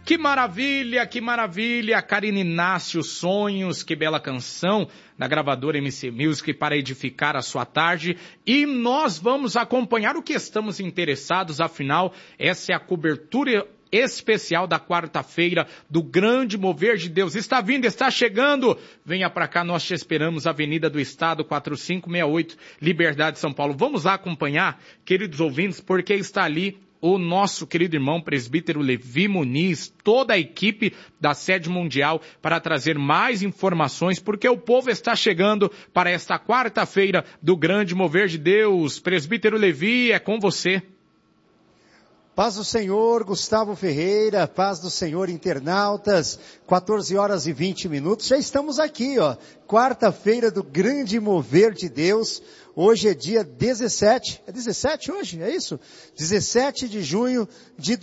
Que maravilha, Karine Inácio, Sonhos, que bela canção da gravadora MC Music para edificar a sua tarde. E nós vamos acompanhar o que estamos interessados, afinal, essa é a cobertura especial da quarta-feira do grande mover de Deus. Está vindo, está chegando. Venha para cá, nós te esperamos, Avenida do Estado, 4568, Liberdade, São Paulo. Vamos lá acompanhar, queridos ouvintes, porque está ali o nosso querido irmão presbítero Levi Muniz, toda a equipe da Sede Mundial para trazer mais informações, porque o povo está chegando para esta quarta-feira do grande mover de Deus. Presbítero Levi, é com você. Paz do Senhor, Gustavo Ferreira, paz do Senhor, internautas, 14 horas e 20 minutos, já estamos aqui, quarta-feira do grande mover de Deus. Hoje é dia 17, é 17 hoje, é isso? 17 de junho de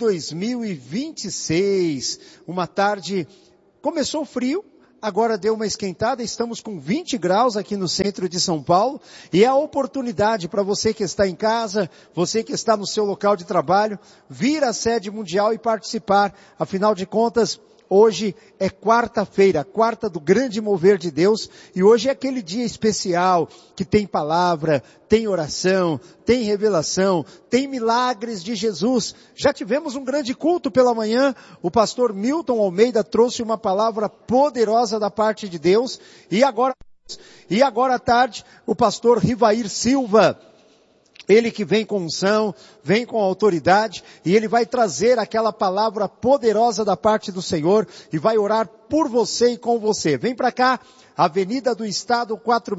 2026, uma tarde, começou frio, agora deu uma esquentada, estamos com 20 graus aqui no centro de São Paulo, e é a oportunidade para você que está em casa, você que está no seu local de trabalho, vir à Sede Mundial e participar, afinal de contas, hoje é quarta-feira, quarta do grande mover de Deus, e hoje é aquele dia especial, que tem palavra, tem oração, tem revelação, tem milagres de Jesus. Já tivemos um grande culto pela manhã, o pastor Milton Almeida trouxe uma palavra poderosa da parte de Deus, e agora à tarde, o pastor Rivair Silva, ele que vem com unção, vem com autoridade, e ele vai trazer aquela palavra poderosa da parte do Senhor, e vai orar por você e com você. Vem para cá, Avenida do Estado,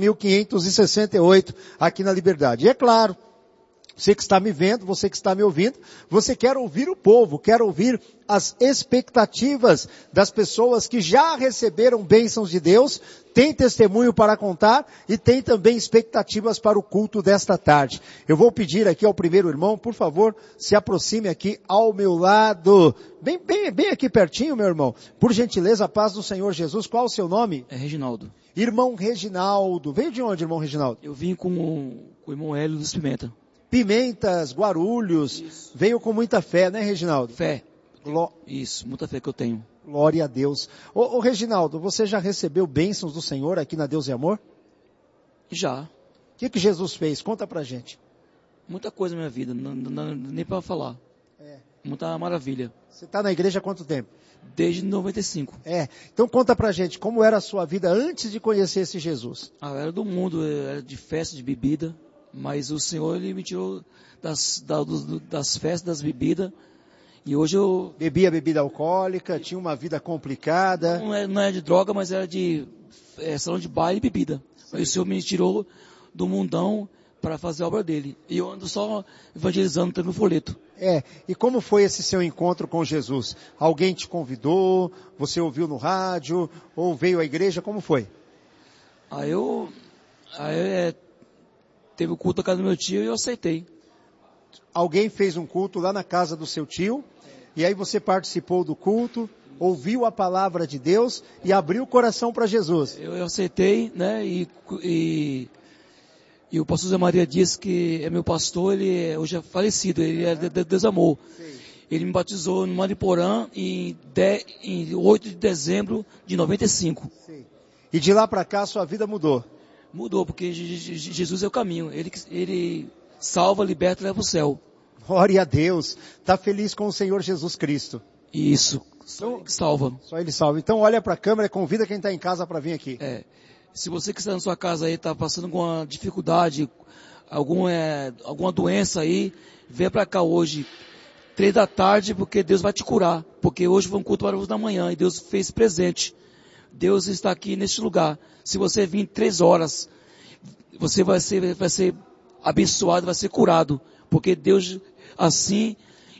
4568, aqui na Liberdade. E é claro, você que está me vendo, você que está me ouvindo, você quer ouvir o povo, quer ouvir as expectativas das pessoas que já receberam bênçãos de Deus, tem testemunho para contar e tem também expectativas para o culto desta tarde. Eu vou pedir aqui ao primeiro irmão, por favor, se aproxime aqui ao meu lado, bem aqui pertinho, meu irmão. Por gentileza, a paz do Senhor Jesus. Qual o seu nome? É Reginaldo. Irmão Reginaldo. Veio de onde, irmão Reginaldo? Eu vim com o irmão Hélio dos Pimenta. Pimentas, Guarulhos, isso. Veio com muita fé, né, Reginaldo? Fé. Isso, muita fé que eu tenho. Glória a Deus. Ô Reginaldo, você já recebeu bênçãos do Senhor aqui na Deus e Amor? Já. O que Jesus fez? Conta pra gente. Muita coisa na minha vida, nem para falar. Muita maravilha. Você está na igreja há quanto tempo? Desde 95. Então conta pra gente, como era a sua vida antes de conhecer esse Jesus? Eu era do mundo, era de festa, de bebida. Mas o Senhor, Ele me tirou das festas, das bebidas. E hoje eu... Bebia bebida alcoólica, tinha uma vida complicada. Não é de droga, mas era de salão de baile e bebida. Aí o Senhor me tirou do mundão para fazer a obra dele. E eu ando só evangelizando, tendo folheto. E como foi esse seu encontro com Jesus? Alguém te convidou? Você ouviu no rádio? Ou veio à igreja? Como foi? Teve o culto na casa do meu tio e eu aceitei. Alguém fez um culto lá na casa do seu tio, e aí você participou do culto, ouviu a palavra de Deus e abriu o coração para Jesus. Eu aceitei, né, e o pastor Zé Maria disse que é meu pastor, ele hoje é falecido, ele é de Deus Amor. Sim. Ele me batizou no Mariporã em 8 de dezembro de 95. Sim. E de lá para cá sua vida mudou? Mudou, porque Jesus é o caminho. Ele salva, liberta e leva o céu. Glória a Deus. Está feliz com o Senhor Jesus Cristo? Isso. Só Ele salva. Só Ele salva. Então olha para a câmera e convida quem está em casa para vir aqui. Se você que está na sua casa aí, está passando alguma dificuldade, alguma doença aí, venha para cá hoje, 3 da tarde, porque Deus vai te curar. Porque hoje foi um culto para da manhã e Deus fez presente. Deus está aqui neste lugar. Se você vir 3 horas, você vai ser abençoado, vai ser curado. Porque Deus, assim,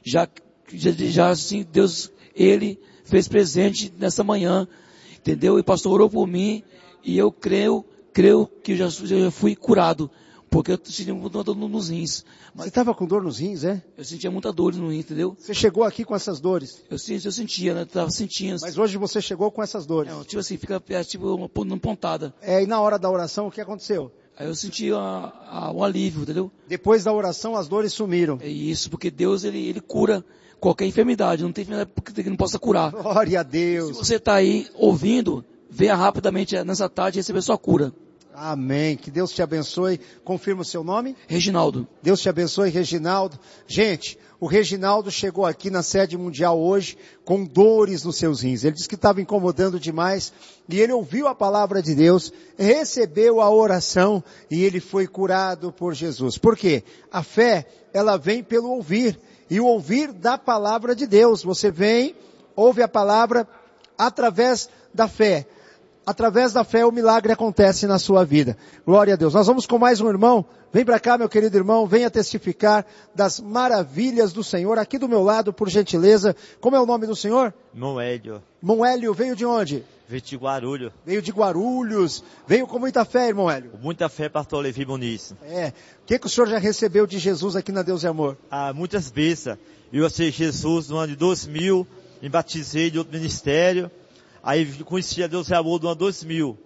Deus, Ele fez presente nessa manhã. Entendeu? E o pastor orou por mim. E eu creio que eu já fui curado. Porque eu sentia muita dor nos rins. Você estava com dor nos rins, é? Eu sentia muita dor no rim, entendeu? Você chegou aqui com essas dores? Eu sentia, né? Eu estava sentindo. Mas hoje você chegou com essas dores? Tipo assim, fica tipo uma pontada. E na hora da oração, o que aconteceu? Aí eu senti um alívio, entendeu? Depois da oração, as dores sumiram. É isso, porque Deus, ele cura qualquer enfermidade. Não tem enfermidade que não possa curar. Glória a Se Deus. você está aí ouvindo, venha rapidamente nessa tarde receber sua cura. Amém. Que Deus te abençoe. Confirma o seu nome? Reginaldo. Deus te abençoe, Reginaldo. Gente, o Reginaldo chegou aqui na sede mundial hoje com dores nos seus rins. Ele disse que estava incomodando demais e ele ouviu a palavra de Deus, recebeu a oração e ele foi curado por Jesus. Por quê? A fé, ela vem pelo ouvir e o ouvir da palavra de Deus. Você vem, ouve a palavra através da fé. Através da fé o milagre acontece na sua vida. Glória a Deus. Nós vamos com mais um irmão. Vem para cá, meu querido irmão. Venha testificar das maravilhas do Senhor. Aqui do meu lado, por gentileza. Como é o nome do Senhor? Moélio. Moélio, veio de onde? Veio de Guarulhos. Veio de Guarulhos. Veio com muita fé, irmão Hélio. Com muita fé, pastor Levi Muniz. O que o senhor já recebeu de Jesus aqui na Deus e Amor? Muitas vezes. Eu aceitei Jesus no ano de 2000. Me batizei de outro ministério. Aí conheci a Deus e Amor no ano 2000.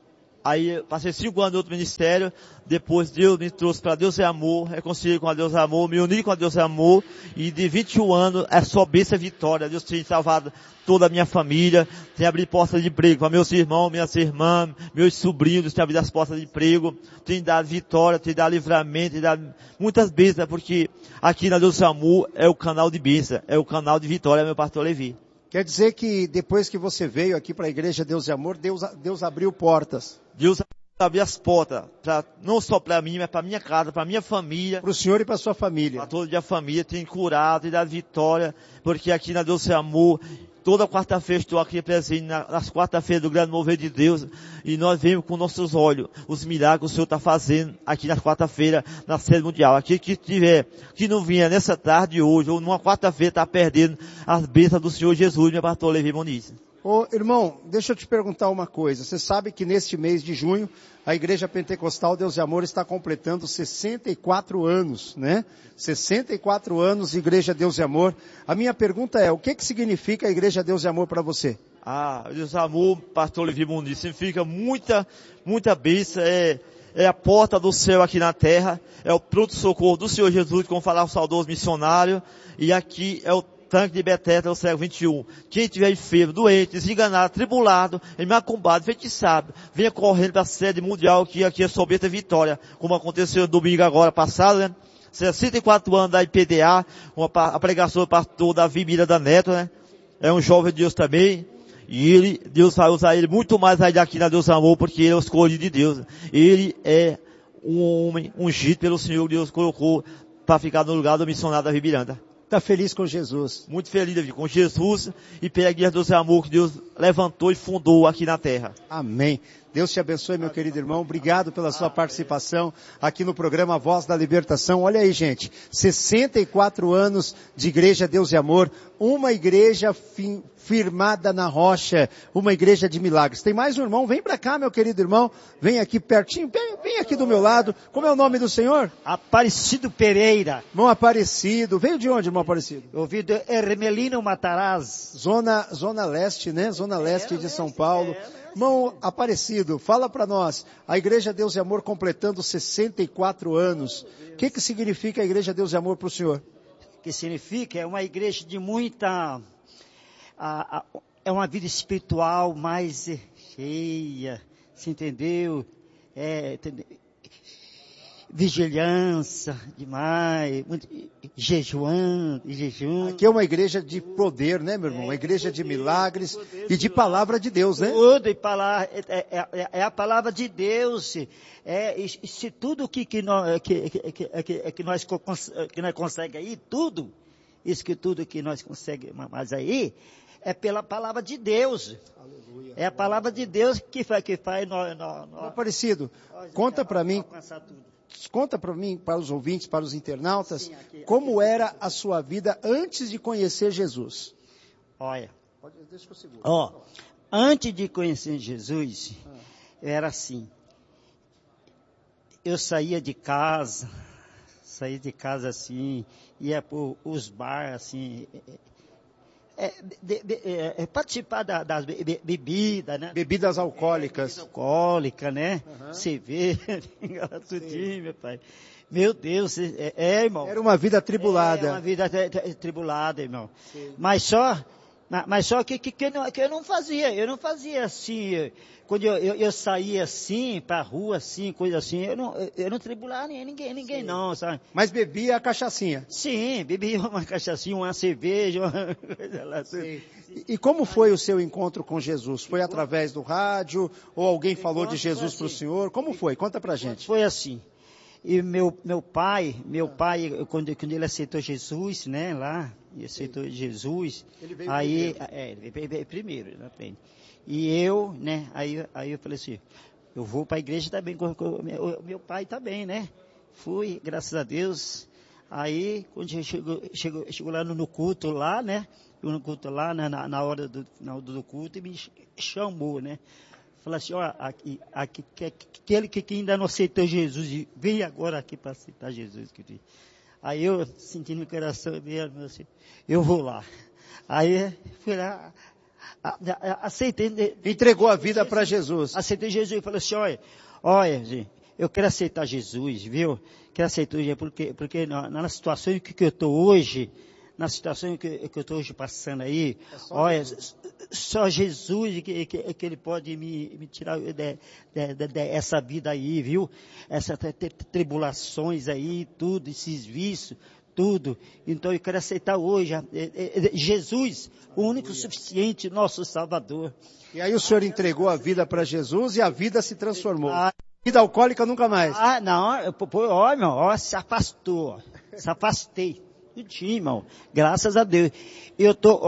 Aí passei 5 anos em outro ministério. Depois Deus me trouxe para Deus e Amor. Reconciliei com a Deus e Amor. Me uni com a Deus e Amor. E de 21 anos é só bênção e vitória. Deus tem salvado toda a minha família. Tem abrido portas de emprego para meus irmãos, minhas irmãs, meus sobrinhos. Tem abrido as portas de emprego. Tem dado vitória, tem dado livramento, tem dado muitas bênçãos. Porque aqui na Deus e Amor é o canal de bênção. É o canal de vitória, meu pastor Levi. Quer dizer que depois que você veio aqui para a Igreja Deus e Amor, Deus abriu portas. Deus abriu as portas, não só para mim, mas para minha casa, para minha família. Para o senhor e para sua família. Para toda a minha família, tem curado, tem dado vitória, porque aqui na Deus e Amor, toda quarta-feira estou aqui presente, nas quarta-feiras do grande mover de Deus, e nós vemos com nossos olhos os milagres que o Senhor está fazendo aqui na quarta-feira, na sede mundial. Aqui que não vinha nessa tarde hoje, ou numa quarta-feira, está perdendo as bênçãos do Senhor Jesus, meu pastor Levi Muniz. Ô, irmão, deixa eu te perguntar uma coisa. Você sabe que neste mês de junho, a Igreja Pentecostal Deus e Amor está completando 64 anos, né? 64 anos de Igreja Deus e Amor. A minha pergunta é, o que significa a Igreja Deus e Amor para você? Deus e Amor, pastor Levi Muniz, significa muita bênção, é a porta do céu aqui na terra, é o pronto-socorro do Senhor Jesus, como falava o saudoso missionário, e aqui é o tanque de Betesda, no século 21. Quem tiver enfermo, doente, desenganado, tribulado, macumbado, feitiçado, venha correndo para a sede mundial, que aqui é somente a vitória, como aconteceu no domingo agora passado, né? 64 anos da IPDA, a pregação do pastor Davi Miranda Neto, né? É um jovem de Deus também. E Deus vai usar ele muito mais aí daqui na Deus Amor, porque ele é o escolhido de Deus. Ele é um homem ungido pelo Senhor, Deus colocou para ficar no lugar do missionário Davi Miranda. Está feliz com Jesus? Muito feliz, Davi, com Jesus e pela Igreja Deus e Amor que Deus levantou e fundou aqui na terra. Amém. Deus te abençoe, meu querido irmão. Obrigado pela sua participação aqui no programa Voz da Libertação. Olha aí, gente. 64 anos de Igreja Deus e Amor. Uma igreja firmada na rocha. Uma igreja de milagres. Tem mais um irmão? Vem para cá, meu querido irmão. Vem aqui pertinho. Vem aqui do meu lado. Como é o nome do senhor? Aparecido Pereira. Irmão Aparecido. Veio de onde, irmão Aparecido? Eu vim de Ermelino Matarazzo. Zona Leste, né? Zona Leste de São Paulo. Irmão Aparecido, fala para nós, a Igreja Deus e Amor completando 64 anos. O que significa a Igreja Deus e Amor para o senhor? O que significa? É uma igreja de muita... é uma vida espiritual mais cheia, se entendeu? Vigilância demais, jejum. Aqui é uma igreja de poder, né, meu irmão? Uma igreja de milagres e de palavra de Deus, né? Tudo, é a palavra de Deus. Se tudo que nós conseguimos aí, tudo, isso que tudo que nós conseguimos aí, é pela palavra de Deus. Aleluia. É a palavra de Deus que faz nós. Aparecido, conta para mim. Conta para mim, para os ouvintes, para os internautas, como era a sua vida antes de conhecer Jesus? Olha, deixa que eu seguro. Antes de conhecer Jesus, era assim. Eu saía de casa assim, ia para os bares assim, participar das bebidas, né? Bebidas alcoólicas. Né? Cerveja, tudinho, meu pai. Meu Deus, irmão. Era uma vida atribulada. É uma vida tribulada, irmão. Sim. Mas só que eu não fazia. Eu não fazia assim. Quando eu saía assim, pra rua assim, coisa assim, eu não tribulava ninguém não, sabe? Mas bebia a cachaçinha? Sim, bebia uma cachaçinha, uma cerveja, uma coisa lá. Sim. E como foi o seu encontro com Jesus? Foi através do rádio? Ou alguém falou de Jesus para o senhor? Como foi? Conta pra gente. Foi assim. E meu pai, quando ele aceitou Jesus, né, lá, ele aceitou Jesus, ele veio aí, ele veio primeiro, né, e eu, né, aí eu falei assim, eu vou para a igreja também, meu pai também, né, fui, graças a Deus, aí, quando chegou lá no culto lá, né, no culto lá, na hora do culto, e me chamou, né, falou assim, ó, aquele que ainda não aceitou Jesus, vem agora aqui para aceitar Jesus, querido. Aí eu, sentindo no coração mesmo, assim, eu vou lá. Aí, fui lá, aceitei. Entregou a vida para Jesus. Aceitei Jesus e falei assim, olha, gente, eu quero aceitar Jesus, viu? Quero aceitar Jesus, porque na situação que eu estou hoje, na situação que eu estou hoje passando aí, olha, só Jesus que ele pode me tirar dessa vida aí, viu? Essas tribulações aí, tudo, esses vícios, tudo. Então eu quero aceitar hoje Jesus, o único suficiente, nosso Salvador. E aí o senhor entregou a vida para Jesus e a vida se transformou. Vida alcoólica nunca mais. Não, irmão, se afastei. Irmão, graças a Deus. Eu tô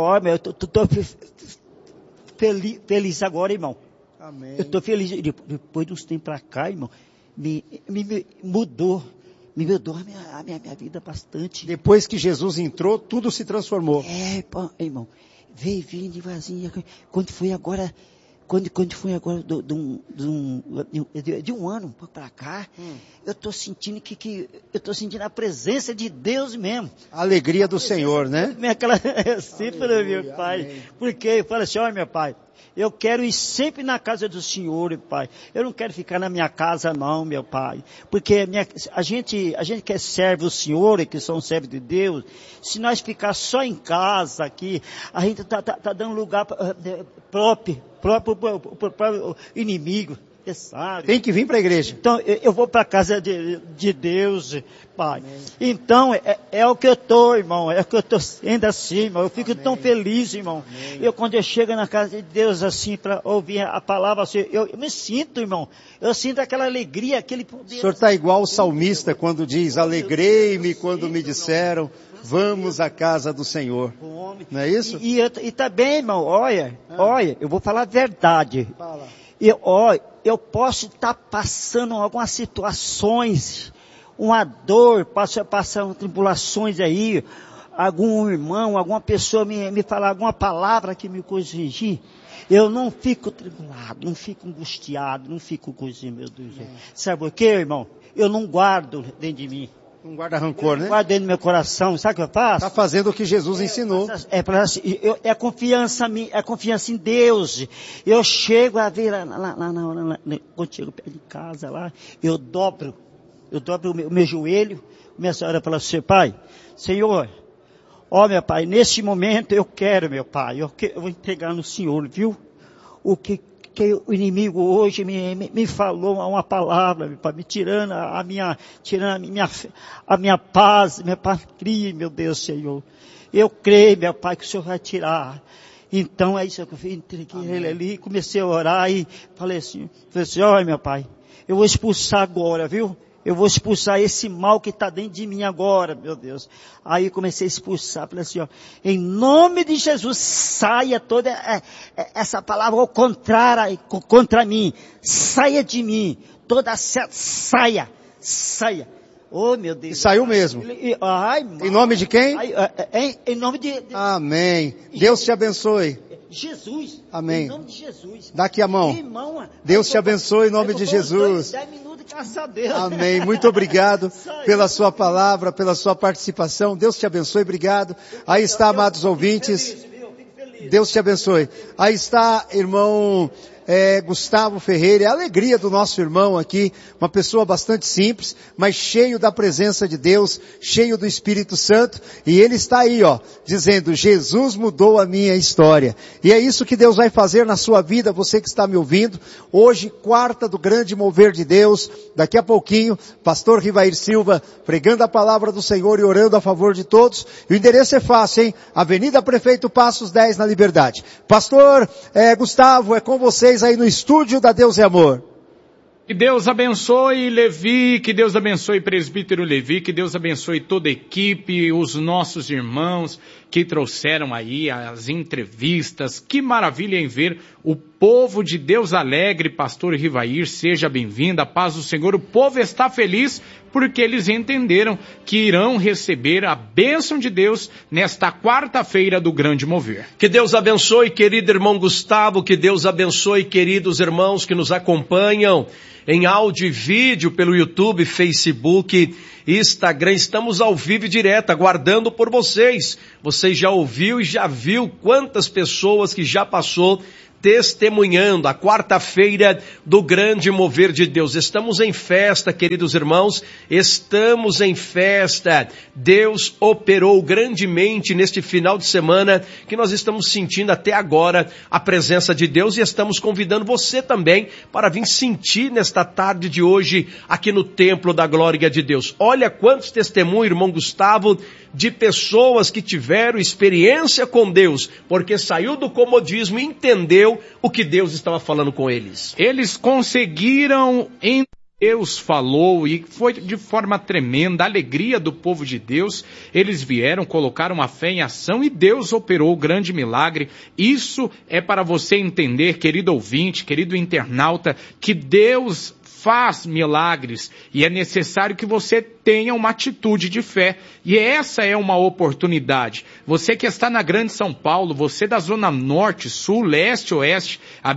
feliz agora, irmão. Amém. Eu tô feliz. Depois de uns tempos pra cá, irmão, me mudou a minha vida bastante. Depois que Jesus entrou, tudo se transformou. Irmão, veio devagarzinho. Quando foi agora de um ano para cá, eu estou sentindo eu estou sentindo a presença de Deus mesmo. A alegria do Senhor, né? Sempre, meu Pai. Amém. Porque eu falo assim, olha, meu Pai, eu quero ir sempre na casa do Senhor, Pai. Eu não quero ficar na minha casa, não, meu Pai. Porque a gente que é servo do Senhor, que são servos de Deus, se nós ficar só em casa aqui, a gente tá dando lugar próprio inimigo. Sabe? Tem que vir para a igreja. Então, eu vou para a casa de Deus, Pai. Amém. Então, é o que eu estou, irmão. É o que eu estou sendo assim, irmão. Eu fico tão feliz, irmão. Quando eu chego na casa de Deus, assim, para ouvir a palavra, assim, eu me sinto, irmão. Eu sinto aquela alegria, aquele poder. O senhor está igual o salmista quando diz, alegrei-me quando me disseram, vamos à casa do Senhor. Não é isso? E também, irmão, olha, eu vou falar a verdade. Fala. Eu posso estar passando algumas situações, uma dor, passando tribulações aí, algum irmão, alguma pessoa me falar alguma palavra que me corrigir, eu não fico tribulado, não fico angustiado, não fico coisinha, meu Deus. Sabe por quê, irmão? Eu não guardo dentro de mim. Não guarda rancor, né? Guarda dentro do meu coração, sabe o que eu faço? Está fazendo o que Jesus ensinou. É confiança em Deus. Eu chego a ver quando chego perto de casa lá, eu dobro o meu joelho, minha senhora fala assim, Pai, Senhor, meu Pai, nesse momento eu quero, meu Pai, eu vou entregar no Senhor, viu? O que o inimigo hoje me falou uma palavra, meu Pai, me tirando a minha paz, minha patria, meu Deus, Senhor. Eu creio, meu Pai, que o Senhor vai tirar. Então é isso que eu fiz, entreguei ele ali, comecei a orar e falei assim, olha, meu Pai, eu vou expulsar agora, viu? Eu vou expulsar esse mal que está dentro de mim agora, meu Deus. Aí comecei a expulsar, falei assim, em nome de Jesus, saia toda essa palavra ao contrário, contra mim. Saia de mim, toda certa, saia. Oh, meu Deus. E saiu mesmo. Em nome de quem? Em nome de... Amém. Deus te abençoe. Jesus. Amém. Em nome de Jesus. Dá aqui a mão. Irmão, Deus te abençoe em nome de Jesus. 10 minutos, graças a Deus. Amém. Muito obrigado pela sua palavra, pela sua participação. Deus te abençoe. Obrigado. Aí está, amados ouvintes. Deus te abençoe. Aí está, irmão Gustavo Ferreira, é a alegria do nosso irmão aqui, uma pessoa bastante simples, mas cheio da presença de Deus, cheio do Espírito Santo, e ele está aí, dizendo, Jesus mudou a minha história. E é isso que Deus vai fazer na sua vida, você que está me ouvindo. Hoje, quarta do grande mover de Deus, daqui a pouquinho, pastor Rivair Silva, pregando a palavra do Senhor e orando a favor de todos. E o endereço é fácil, hein? Avenida Prefeito Passos 10, na Liberdade. Pastor Gustavo, é com vocês aí no estúdio da Deus e Amor. Que Deus abençoe Levi, que Deus abençoe presbítero Levi, que Deus abençoe toda a equipe, os nossos irmãos que trouxeram aí as entrevistas. Que maravilha em ver o povo de Deus alegre, pastor Rivair, seja bem-vindo, a paz do Senhor. O povo está feliz porque eles entenderam que irão receber a bênção de Deus nesta quarta-feira do grande mover. Que Deus abençoe, querido irmão Gustavo, que Deus abençoe, queridos irmãos que nos acompanham em áudio e vídeo pelo YouTube, Facebook, Instagram. Estamos ao vivo e direto, aguardando por vocês. Você já ouviu e já viu quantas pessoas que já passou testemunhando a quarta-feira do grande mover de Deus. Estamos em festa, queridos irmãos, estamos em festa. Deus operou grandemente neste final de semana que nós estamos sentindo até agora a presença de Deus e estamos convidando você também para vir sentir nesta tarde de hoje aqui no Templo da Glória de Deus. Olha quantos testemunhos, irmão Gustavo, de pessoas que tiveram experiência com Deus, porque saiu do comodismo e entendeu o que Deus estava falando com eles. Eles conseguiram entender. Deus falou e foi de forma tremenda, a alegria do povo de Deus. Eles vieram, colocaram uma fé em ação e Deus operou o grande milagre. Isso é para você entender, querido ouvinte, querido internauta, que Deus faz milagres e é necessário que você tenha uma atitude de fé. E essa é uma oportunidade. Você que está na Grande São Paulo, você da Zona Norte, Sul, Leste, Oeste,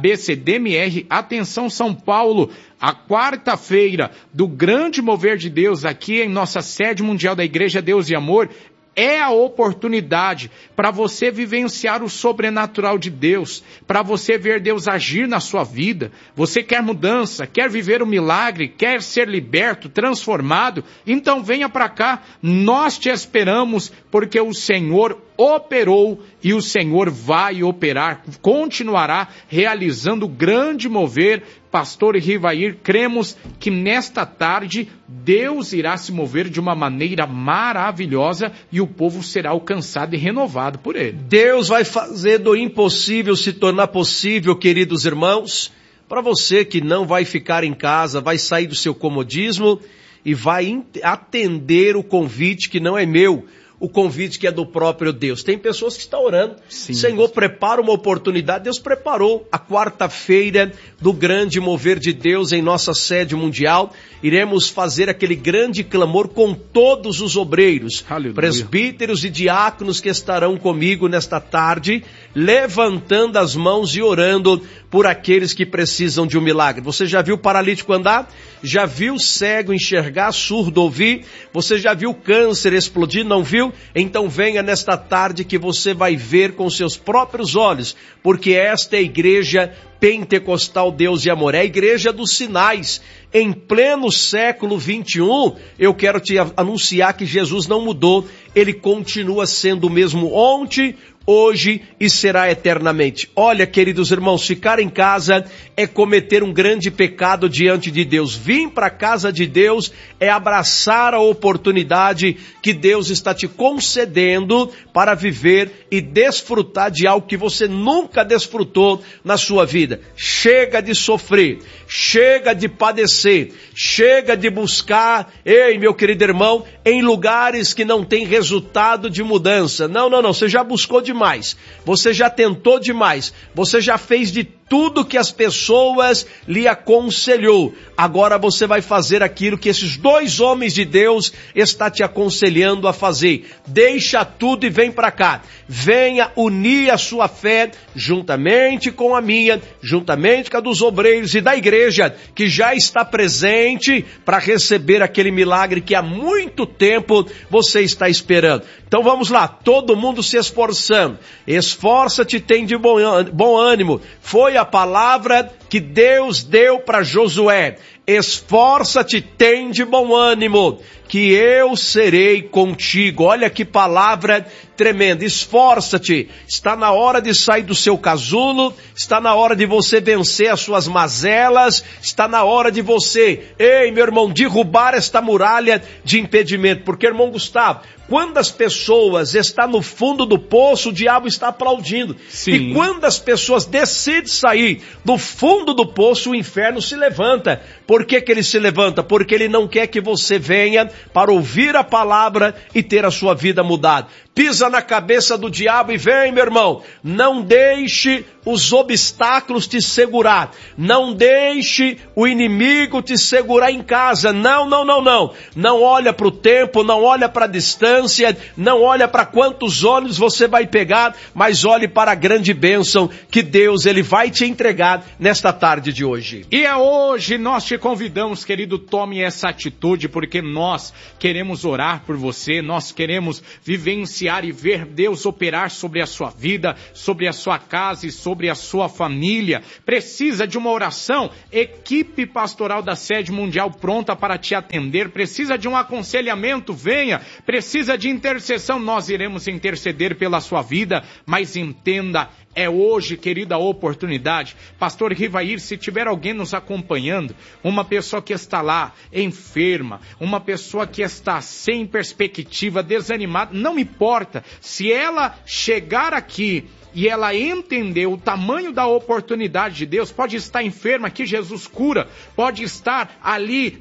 ABCDMR, atenção São Paulo, a quarta-feira do grande mover de Deus aqui em nossa sede mundial da Igreja Deus e Amor, é a oportunidade para você vivenciar o sobrenatural de Deus, para você ver Deus agir na sua vida. Você quer mudança, quer viver o milagre, quer ser liberto, transformado? Então venha para cá, nós te esperamos, porque o Senhor operou e o Senhor vai operar, continuará realizando o grande mover. Pastor Rivair, cremos que nesta tarde Deus irá se mover de uma maneira maravilhosa e o povo será alcançado e renovado por ele. Deus vai fazer do impossível se tornar possível, queridos irmãos. Para você que não vai ficar em casa, vai sair do seu comodismo e vai atender o convite que não é meu, o convite que é do próprio Deus. Tem pessoas que estão orando. Sim, Senhor, prepara uma oportunidade. Deus preparou a quarta-feira do grande mover de Deus em nossa sede mundial. Iremos fazer aquele grande clamor com todos os obreiros, aleluia, presbíteros e diáconos que estarão comigo nesta tarde, levantando as mãos e orando por aqueles que precisam de um milagre. Você já viu o paralítico andar? Já viu o cego enxergar, surdo ouvir? Você já viu o câncer explodir? Não viu? Então venha nesta tarde que você vai ver com seus próprios olhos, porque esta é a igreja pentecostal Deus e Amor, é a igreja dos sinais. Em pleno século 21, eu quero te anunciar que Jesus não mudou, ele continua sendo o mesmo ontem, hoje e será eternamente. Olha, queridos irmãos, ficar em casa é cometer um grande pecado diante de Deus. Vir para a casa de Deus é abraçar a oportunidade que Deus está te concedendo para viver e desfrutar de algo que você nunca desfrutou na sua vida. Chega de sofrer, chega de padecer, chega de buscar, ei, meu querido irmão, em lugares que não tem resultado de mudança. Não, você já buscou demais, você já tentou demais, você já fez de tudo que as pessoas lhe aconselhou. Agora você vai fazer aquilo que esses dois homens de Deus estão te aconselhando a fazer. Deixa tudo e vem para cá. Venha unir a sua fé juntamente com a minha, juntamente com a dos obreiros e da igreja, que já está presente para receber aquele milagre que há muito tempo você está esperando. Então vamos lá, todo mundo se esforçando. Esforça-te, tem de bom ânimo. Foi a a palavra que Deus deu para Josué. Esforça-te, tem de bom ânimo, que eu serei contigo. Olha que palavra tremenda. Esforça-te. Está na hora de sair do seu casulo, está na hora de você vencer as suas mazelas, está na hora de você, ei meu irmão, derrubar esta muralha de impedimento. Porque, irmão Gustavo, quando as pessoas estão no fundo do poço, o diabo está aplaudindo. Sim. E quando as pessoas decidem sair do fundo do poço, o inferno se levanta. Por que ele se levanta? Porque ele não quer que você venha para ouvir a palavra e ter a sua vida mudada. Pisa na cabeça do diabo e vem, meu irmão. Não deixe os obstáculos te segurar. Não deixe o inimigo te segurar em casa. Não. Não olha para o tempo, não olha para a distância, não olha para quantos olhos você vai pegar, mas olhe para a grande bênção que Deus ele vai te entregar nesta tarde de hoje. E é hoje nós te convidamos, querido, tome essa atitude, porque nós queremos orar por você, nós queremos vivenciar e ver Deus operar sobre a sua vida, sobre a sua casa e sobre a sua família. Precisa de uma oração? Equipe pastoral da Sede Mundial pronta para te atender. Precisa de um aconselhamento? Venha. Precisa de intercessão? Nós iremos interceder pela sua vida, mas entenda, é hoje, querida, a oportunidade. Pastor Rivair, se tiver alguém nos acompanhando, uma pessoa que está lá, enferma, uma pessoa que está sem perspectiva, desanimada, não importa, se ela chegar aqui e ela entender o tamanho da oportunidade de Deus, pode estar enferma, que Jesus cura, pode estar ali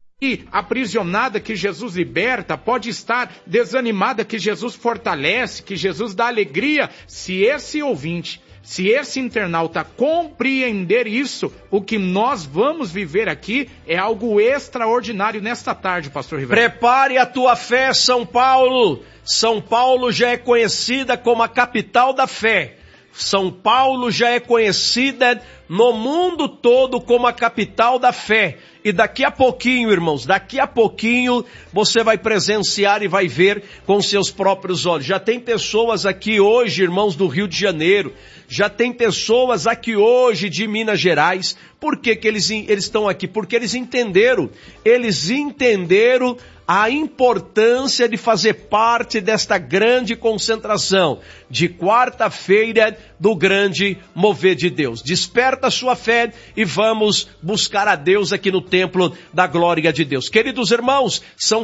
aprisionada, que Jesus liberta, pode estar desanimada, que Jesus fortalece, que Jesus dá alegria. Se esse ouvinte, se esse internauta compreender isso, o que nós vamos viver aqui é algo extraordinário nesta tarde, pastor Ribeiro. Prepare a tua fé, São Paulo. São Paulo já é conhecida como a capital da fé. São Paulo já é conhecida no mundo todo como a capital da fé. E daqui a pouquinho, irmãos, daqui a pouquinho você vai presenciar e vai ver com seus próprios olhos. Já tem pessoas aqui hoje, irmãos, do Rio de Janeiro. Já tem pessoas aqui hoje de Minas Gerais. Por que eles estão aqui? Porque eles entenderam a importância de fazer parte desta grande concentração de quarta-feira do grande mover de Deus. Desperta a sua fé e vamos buscar a Deus aqui no templo da glória de Deus. Queridos irmãos, são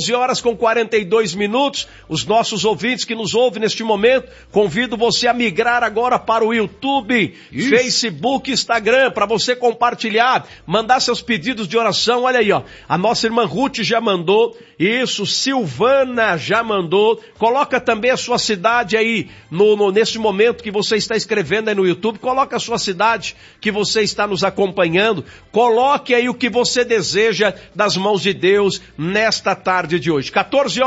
14h42. Os nossos ouvintes que nos ouvem neste momento, convido você a migrar agora para o YouTube, Facebook, Instagram, para você compartilhar, mandar seus pedidos de oração. Olha aí, ó, a nossa irmã Ruth já mandou. Isso, Silvana já mandou. Coloca também a sua cidade aí, nesse momento que você está escrevendo aí no YouTube. Coloca a sua cidade que você está nos acompanhando. Coloque aí o que você deseja das mãos de Deus nesta tarde de hoje.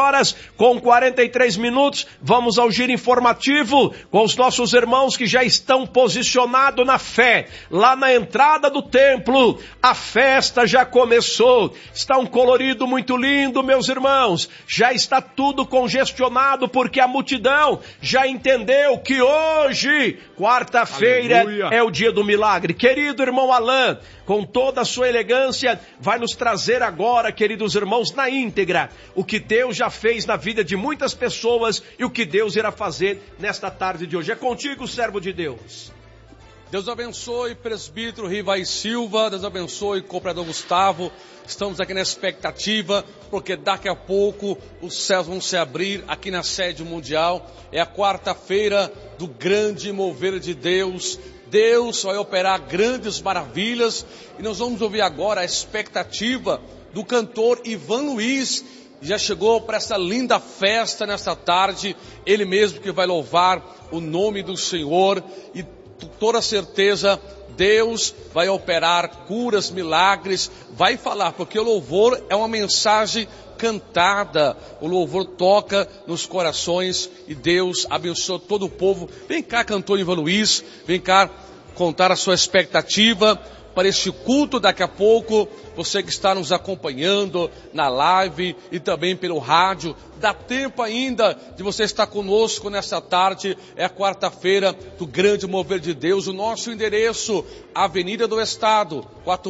14h43. Vamos ao giro informativo com os nossos irmãos que já estão posicionados na fé. Lá na entrada do templo, a festa já começou. Está um colorido muito lindo, meus irmãos. Já está tudo congestionado porque a multidão já entendeu que hoje, quarta-feira, é o dia do milagre. Querido irmão Alain, com toda a sua elegância, vai nos trazer agora, queridos irmãos, na íntegra, o que Deus já fez na vida de muitas pessoas e o que Deus irá fazer nesta tarde de hoje. É contigo, servo de Deus. Deus abençoe, presbítero Rivai Silva, Deus abençoe, cooperador Gustavo. Estamos aqui na expectativa, porque daqui a pouco os céus vão se abrir aqui na Sede Mundial. É a quarta-feira do grande mover de Deus. Deus vai operar grandes maravilhas e nós vamos ouvir agora a expectativa do cantor Ivan Luiz. Já chegou para essa linda festa nesta tarde, ele mesmo que vai louvar o nome do Senhor e toda certeza Deus vai operar curas, milagres, vai falar, porque o louvor é uma mensagem cantada, o louvor toca nos corações e Deus abençoa todo o povo. Vem cá, cantor Ivan Luiz, vem cá contar a sua expectativa, para este culto daqui a pouco. Você que está nos acompanhando na live e também pelo rádio, dá tempo ainda de você estar conosco nessa tarde. É a quarta-feira do grande mover de Deus. O nosso endereço, Avenida do Estado,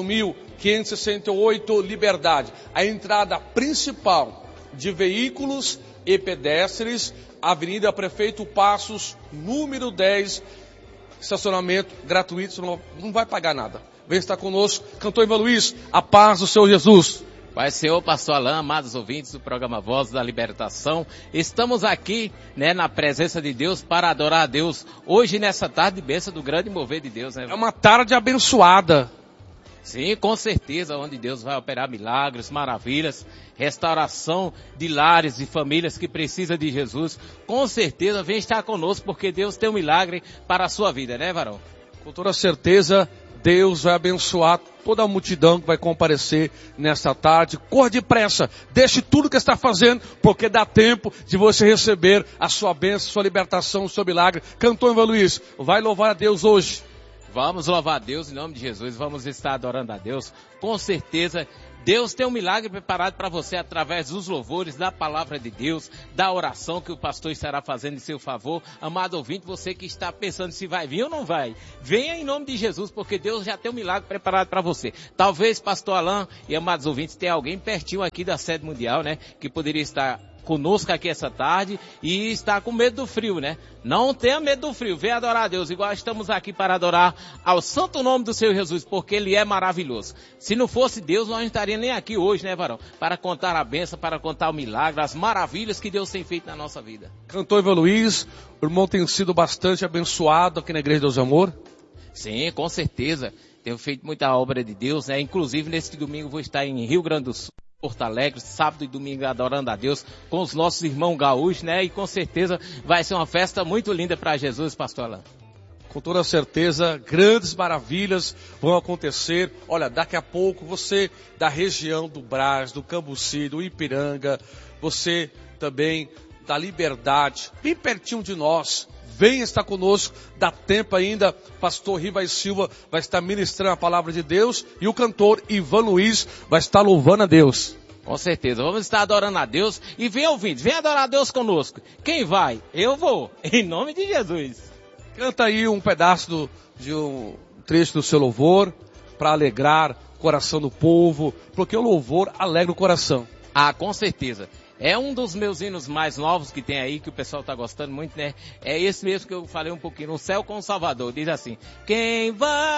4.568, Liberdade. A entrada principal de veículos e pedestres, Avenida Prefeito Passos, número 10, estacionamento gratuito, você não vai pagar nada. Vem estar conosco, cantor Ivan Luiz, a paz do Senhor Jesus. Pai Senhor, pastor Alain, amados ouvintes do programa Voz da Libertação, estamos aqui, na presença de Deus para adorar a Deus, hoje nessa tarde de bênção do grande mover de Deus, né? É uma tarde abençoada. Sim, com certeza, onde Deus vai operar milagres, maravilhas, restauração de lares e famílias que precisam de Jesus. Com certeza, vem estar conosco, porque Deus tem um milagre para a sua vida, né, varão? Com toda certeza, Deus vai abençoar toda a multidão que vai comparecer nesta tarde. Corra depressa, deixe tudo que está fazendo, porque dá tempo de você receber a sua bênção, sua libertação, o seu milagre. Cantor Ivan Luiz, vai louvar a Deus hoje. Vamos louvar a Deus em nome de Jesus, vamos estar adorando a Deus. Com certeza, Deus tem um milagre preparado para você através dos louvores, da palavra de Deus, da oração que o pastor estará fazendo em seu favor. Amado ouvinte, você que está pensando se vai vir ou não vai, venha em nome de Jesus, porque Deus já tem um milagre preparado para você. Talvez, pastor Alain e amados ouvintes, tenha alguém pertinho aqui da sede mundial, que poderia estar conosco aqui essa tarde e está com medo do frio, Não tenha medo do frio, venha adorar a Deus, igual estamos aqui para adorar ao santo nome do Senhor Jesus, porque Ele é maravilhoso. Se não fosse Deus, nós não estaríamos nem aqui hoje, varão? Para contar a bênção, para contar o milagre, as maravilhas que Deus tem feito na nossa vida. Cantor Ivan Luiz, o irmão tem sido bastante abençoado aqui na Igreja Deus Amor? Sim, com certeza. Tenho feito muita obra de Deus, Inclusive, neste domingo vou estar em Rio Grande do Sul, Porto Alegre, sábado e domingo adorando a Deus com os nossos irmãos gaúchos, E com certeza vai ser uma festa muito linda para Jesus, pastor Alain. Com toda certeza, grandes maravilhas vão acontecer. Olha, daqui a pouco você da região do Brás, do Cambuci, do Ipiranga, você também da Liberdade, bem pertinho de nós, venha estar conosco, dá tempo ainda. Pastor Rivai Silva vai estar ministrando a palavra de Deus e o cantor Ivan Luiz vai estar louvando a Deus. Com certeza, vamos estar adorando a Deus e vem ouvindo, vem adorar a Deus conosco. Quem vai? Eu vou, em nome de Jesus. Canta aí um pedaço de um trecho do seu louvor para alegrar o coração do povo, porque o louvor alegra o coração. Ah, com certeza. É um dos meus hinos mais novos que tem aí, que o pessoal está gostando muito, É esse mesmo que eu falei um pouquinho, No Céu com o Salvador. Diz assim: quem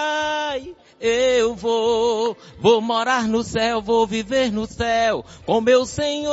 vai, eu vou morar no céu, vou viver no céu com meu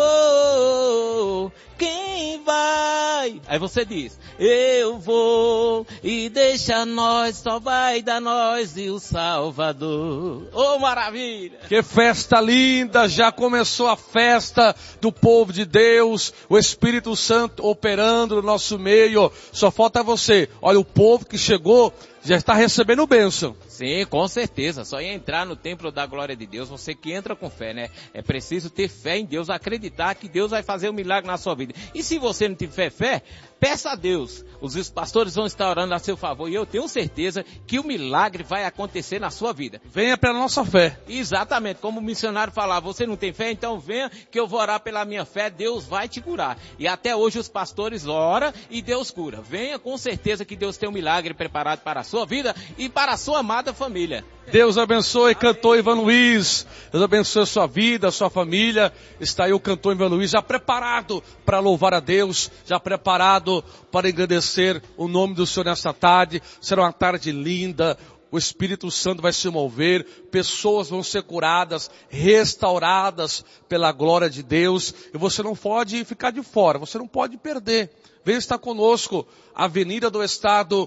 Senhor. Quem vai? Aí você diz: eu vou, e deixa nós, só vai dar nós e o Salvador. Oh, maravilha! Que festa linda! Já começou a festa do povo de Deus, o Espírito Santo operando no nosso meio. Só falta você. Olha, o povo que chegou já está recebendo bênção. Sim, com certeza. Só ia entrar no templo da glória de Deus, você que entra com fé, É preciso ter fé em Deus, acreditar que Deus vai fazer um milagre na sua vida. E se você não tiver fé, peça a Deus. Os pastores vão estar orando a seu favor e eu tenho certeza que o milagre vai acontecer na sua vida. Venha pela nossa fé. Exatamente, como o missionário falava, você não tem fé? Então venha que eu vou orar pela minha fé, Deus vai te curar. E até hoje os pastores oram e Deus cura. Venha com certeza que Deus tem um milagre preparado para a sua vida e para a sua amada família. Deus abençoe, cantor Ivan Luiz. Deus abençoe a sua vida, a sua família. Está aí o cantor Ivan Luiz já preparado para louvar a Deus, já preparado para engrandecer o nome do Senhor nesta tarde. Será uma tarde linda. O Espírito Santo vai se mover, pessoas vão ser curadas, restauradas pela glória de Deus. E você não pode ficar de fora, você não pode perder. Venha estar conosco, Avenida do Estado,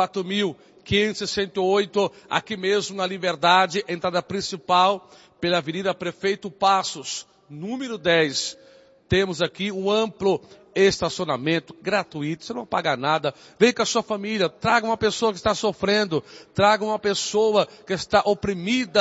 4.568, aqui mesmo na Liberdade, entrada principal, pela Avenida Prefeito Passos, número 10. Temos aqui um amplo estacionamento gratuito, você não paga nada. Vem com a sua família, traga uma pessoa que está sofrendo, traga uma pessoa que está oprimida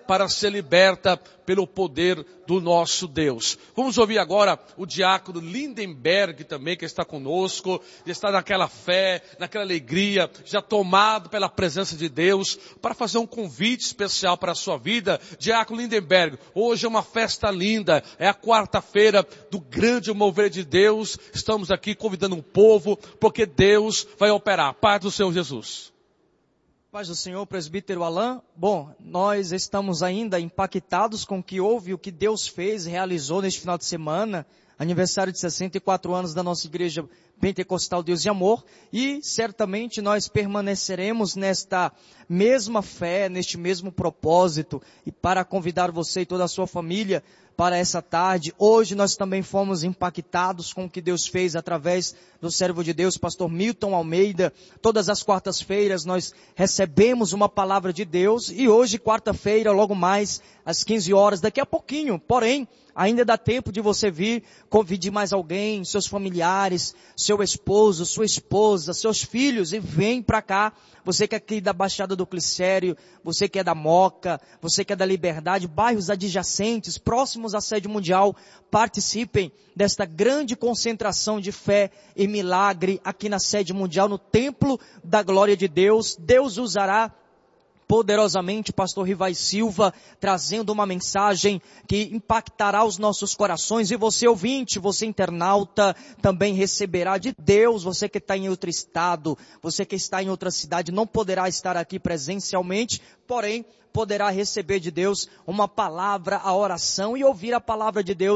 para ser liberta pelo poder do nosso Deus. Vamos ouvir agora o diácono Lindenberg também, que está conosco, está naquela fé, naquela alegria, já tomado pela presença de Deus, para fazer um convite especial para a sua vida. Diácono Lindenberg, hoje é uma festa linda, é a quarta-feira do grande mover de Deus. Estamos aqui convidando um povo, porque Deus vai operar. Paz do Senhor Jesus. Paz do Senhor, presbítero Alain. Bom, nós estamos ainda impactados com o que houve, o que Deus fez, realizou neste final de semana, aniversário de 64 anos da nossa igreja Pentecostal Deus e Amor, e certamente nós permaneceremos nesta mesma fé, neste mesmo propósito, e para convidar você e toda a sua família para essa tarde. Hoje nós também fomos impactados com o que Deus fez através do servo de Deus, pastor Milton Almeida. Todas as quartas-feiras nós recebemos uma palavra de Deus, e hoje, quarta-feira, logo mais às 15 horas, daqui a pouquinho, porém, ainda dá tempo de você vir, convide mais alguém, seus familiares, seu esposo, sua esposa, seus filhos, e vem para cá. Você que é aqui da Baixada do Glicério, você que é da Moca, você que é da Liberdade, bairros adjacentes, próximos à sede mundial, participem desta grande concentração de fé e milagre aqui na sede mundial, no Templo da Glória de Deus. Deus usará poderosamente pastor Rivai Silva, trazendo uma mensagem que impactará os nossos corações, e você ouvinte, você internauta, também receberá de Deus. Você que está em outro estado, você que está em outra cidade, não poderá estar aqui presencialmente, porém poderá receber de Deus uma palavra, a oração, e ouvir a palavra de Deus